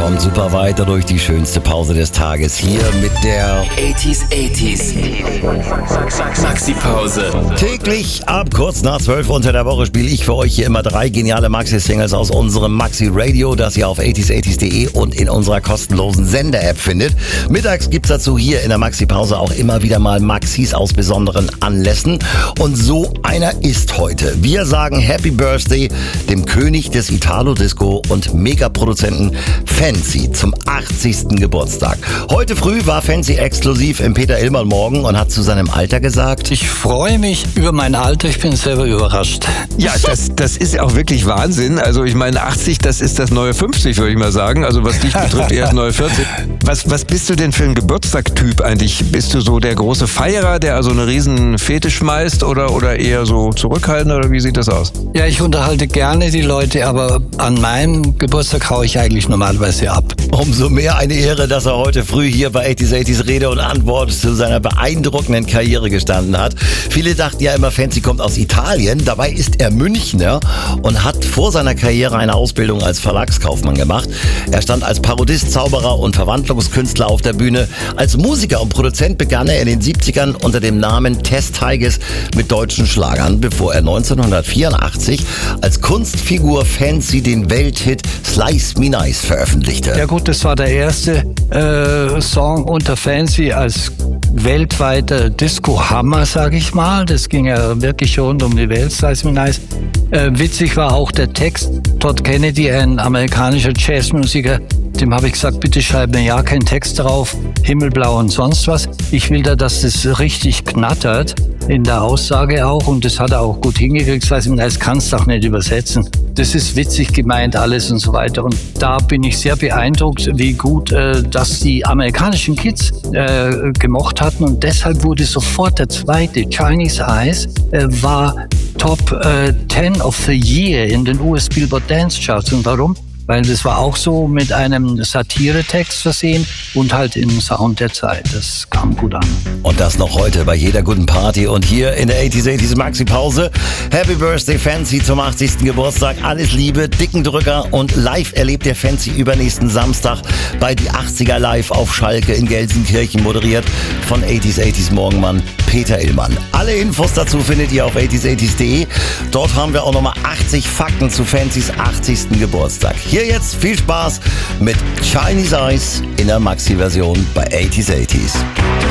kommt super weiter durch die schönste Pause des Tages hier mit der 80s Maxi-Pause. Täglich ab kurz nach 12 unter der Woche spiele ich für euch hier immer 3 geniale Maxi-Singles aus unserem Maxi-Radio, das ihr auf 80s80s.de und in unserer kostenlosen Sender-App findet. Mittags gibt's dazu hier in der Maxi-Pause auch immer wieder mal Maxis aus besonderen Anlässen. Und so einer ist heute. Wir sagen Happy Birthday dem König des Italo-Disco und Megaproduzenten Fancy zum 80. Geburtstag. Heute früh war Fancy exklusiv im Peter Illmann Morgen und hat zu seinem Alter gesagt: Ich freue mich über mein Alter, ich bin selber überrascht. Ja, das ist auch wirklich Wahnsinn. Also ich meine, 80, das ist das neue 50, würde ich mal sagen. Also was dich betrifft, eher das neue 40. Was bist du denn für ein Geburtstagtyp eigentlich? Bist du so der große Feierer, der also eine riesen Fete schmeißt oder eher so zurückhaltend oder wie sieht das aus? Ja, ich unterhalte gerne die Leute, aber an meinem Geburtstag haue ich eigentlich normalerweise ab. Umso mehr eine Ehre, dass er heute früh hier bei 80s Rede und Antwort zu seiner beeindruckenden Karriere gestanden hat. Viele dachten ja immer, Fancy kommt aus Italien. Dabei ist er Münchner und hat vor seiner Karriere eine Ausbildung als Verlagskaufmann gemacht. Er stand als Parodist, Zauberer und Verwandlungskünstler auf der Bühne. Als Musiker und Produzent begann er in den 70ern unter dem Namen Tess Tigers mit deutschen Schlagern, bevor er 1984 als Kunstfigur Fancy den Welthit Slice Me Nice veröffentlichte. Ja gut, das war der erste Song unter Fancy als weltweiter Disco-Hammer, sag ich mal. Das ging ja wirklich rund um die Welt, Slice Me Nice. Witzig war auch der Text. Todd Kennedy, ein amerikanischer Jazzmusiker, dem habe ich gesagt, bitte schreib mir ja keinen Text drauf, Himmelblau und sonst was. Ich will da, dass das richtig knattert, in der Aussage auch, und das hat er auch gut hingekriegt. Das kannst du auch nicht übersetzen. Das ist witzig gemeint alles und so weiter. Und da bin ich sehr beeindruckt, wie gut das die amerikanischen Kids gemocht hatten. Und deshalb wurde sofort der zweite, Chinese Eyes, war Top 10 of the Year in den US Billboard Dance Charts. Und warum? Weil das war auch so mit einem Satiretext versehen und halt im Sound der Zeit. Das kam gut an. Und das noch heute bei jeder guten Party und hier in der 80s Maxi-Pause. Happy Birthday Fancy zum 80. Geburtstag. Alles Liebe, dicken Drücker und live erlebt der Fancy übernächsten Samstag bei die 80er Live auf Schalke in Gelsenkirchen, moderiert von 80s Morgenmann Peter Illmann. Alle Infos dazu findet ihr auf 80s80s.de. Dort haben wir auch nochmal 80 Fakten zu Fancy's 80. Geburtstag. Hier jetzt viel Spaß mit Chinese Eyes in der Maxi-Version bei 80s80s.